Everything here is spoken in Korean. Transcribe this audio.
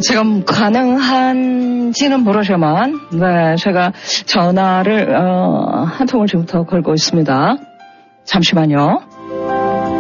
지금 가능한지는 모르지만, 네, 제가 전화를, 한 통을 지금부터 걸고 있습니다. 잠시만요.